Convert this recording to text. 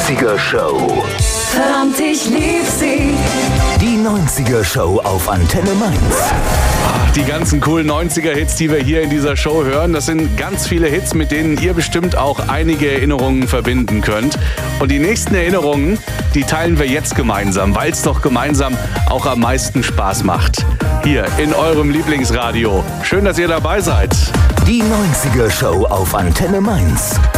90er Show. Verdammt, ich lieb sie. Die 90er Show auf Antenne Mainz. Die ganzen coolen 90er-Hits, die wir hier in dieser Show hören, das sind ganz viele Hits, mit denen ihr bestimmt auch einige Erinnerungen verbinden könnt. Und die nächsten Erinnerungen, die teilen wir jetzt gemeinsam, weil es doch gemeinsam auch am meisten Spaß macht. Hier in eurem Lieblingsradio. Schön, dass ihr dabei seid. Die 90er Show auf Antenne Mainz.